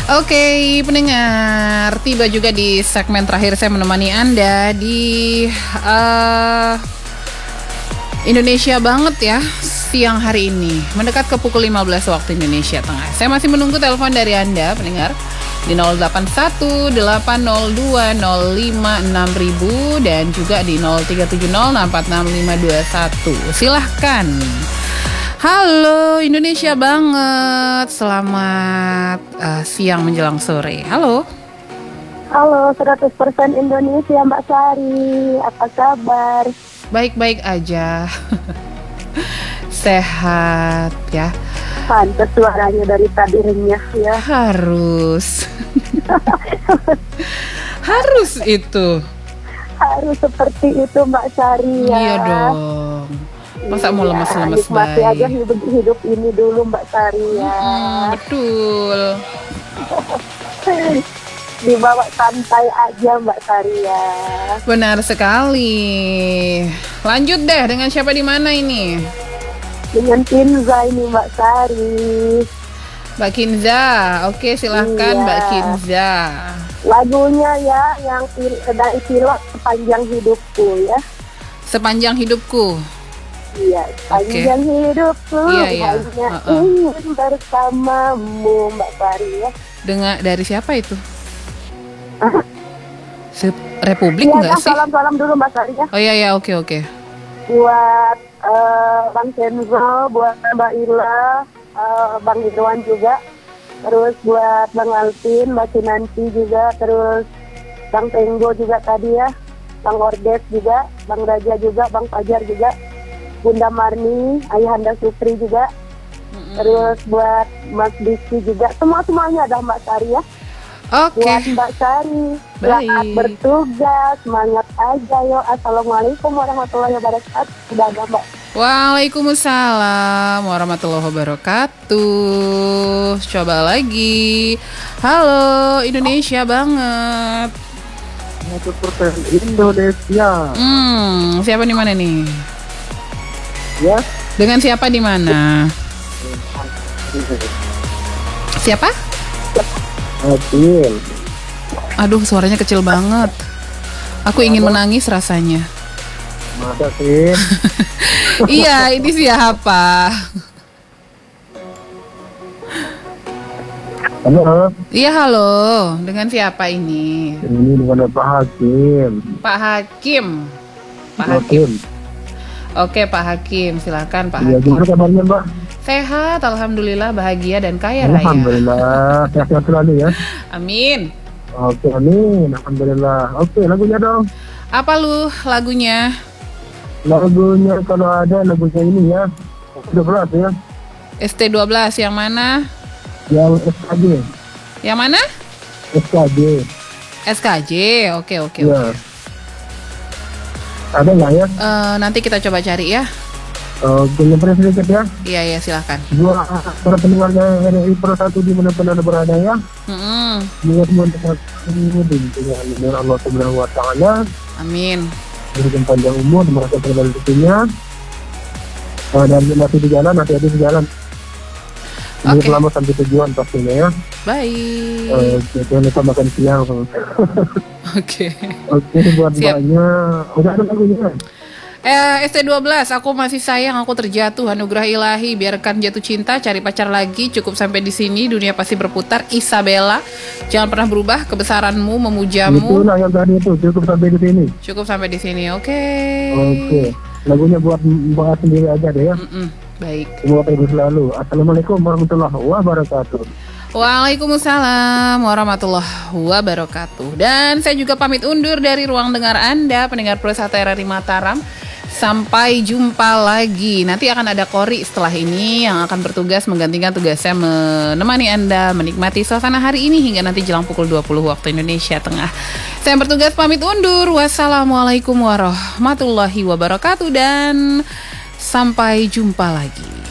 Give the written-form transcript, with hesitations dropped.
Oke, pendengar, tiba juga di segmen terakhir saya menemani Anda di Indonesia banget ya, siang hari ini, mendekat ke pukul 15 waktu Indonesia Tengah. Saya masih menunggu telepon dari Anda, pendengar, di 081-802-056000 dan juga di 0370-646-521. Silahkan. Halo Indonesia banget, selamat siang menjelang sore. Halo. Halo, 100% Indonesia Mbak Sari, apa kabar? Baik-baik aja. Sehat ya. Pantes suaranya dari tadi renyah ya. Harus. Harus itu. Harus seperti itu Mbak Sari ya. Iya dong. Masa mau lemes-lemes nikmati baik. aja hidup ini dulu Mbak Sari ya. Betul. Dibawa santai aja Mbak Sari ya. Benar sekali. Lanjut deh, dengan siapa di mana ini? Dengan Kinza ini Mbak Sari. Mbak Kinza, oke silahkan Iya. Mbak Kinza. Lagunya ya yang dari pilot Sepanjang Hidupku ya. Sepanjang hidupku. Iya, sepanjang hidupku Iya. hanya ingin bersamamu Mbak Sari ya. Dengan dari siapa itu? Republik Iya, enggak sih? salam-salam dulu Mbak Sari ya. Oh iya, oke. Buat Bang Kenzo, buat Mbak Ila, Bang Irwan juga. Terus buat Bang Alvin, Mbak Kinanti juga. Terus Bang Tenggo juga tadi ya. Bang Ordes juga, Bang Raja juga, Bang Fajar juga. Bunda Marni, Ayahanda Sutri juga. Terus buat Mas Diki juga. Semuanya ada Mbak Sari ya. Oke. Buat Mbak Sari, selamat Baik. bertugas, semangat aja yo. Assalamualaikum warahmatullahi wabarakatuh. Sudah ada Mbak. Waalaikumsalam warahmatullahi wabarakatuh. Coba lagi. Halo Indonesia banget. 100% Indonesia. Siapa di mana nih? Ya. Dengan siapa di mana? Siapa? Adil. Aduh, suaranya kecil banget. Aku ingin menangis rasanya. Masa sih? Iya, ini siapa? Halo. Iya, halo. Dengan siapa ini? Ini dengan Pak Hakim. Pak Hakim. Pak Hakim. Hakim. Oke, Pak Hakim, silakan Pak Iya, Hakim. gimana kabarnya Mbak? Sehat, alhamdulillah, bahagia dan kaya raya. Alhamdulillah, sehat selalu ya. Amin. Oke, amin. Alhamdulillah. Oke, lagunya dong. Apa lu lagunya? Lagunya kalau ada lagunya ini ya. Sudah berat ya. ST12 yang mana? Yang SKJ. Yang mana? SKJ. SKJ. Oke. Ya. Ada nggak ya? Nanti kita coba cari ya. Oke, nyamperin sedikit ya. Iya, silakan. Buat para pendengarnya RRI Pro 1 di mana-mana berada ya. Buat teman-teman dengan Allah Subhanahu wa Ta'ala, Amin. berikan panjang umur, merasa terbaik rezekinya, dan masih di jalan, hati-hati di jalan. Ini Oke. selamat sampai tujuan pastinya ya. Baik. Jangan lupa makan siang. Oke. Oke, buat Siap. mbaknya, udah ada lagunya. ST12, aku masih sayang, aku terjatuh, anugerah ilahi, biarkan jatuh cinta, cari pacar lagi, cukup sampai di sini, dunia pasti berputar, Isabella, jangan pernah berubah, kebesaranmu memujamu, Itulah yang tadi itu, cukup sampai di sini. cukup sampai di sini, oke. Oke, lagunya buat mbak sendiri aja deh ya. Baik. Semoga ibu selalu. Assalamualaikum warahmatullahi wabarakatuh. Waalaikumsalam warahmatullahi wabarakatuh. Dan saya juga pamit undur dari ruang dengar Anda, pendengar Persata RRI Mataram. Sampai jumpa lagi. Nanti akan ada Kori setelah ini yang akan bertugas menggantikan tugasnya menemani Anda menikmati suasana hari ini hingga nanti jelang pukul 20 waktu Indonesia Tengah. Saya bertugas pamit undur. Wassalamualaikum warahmatullahi wabarakatuh dan sampai jumpa lagi.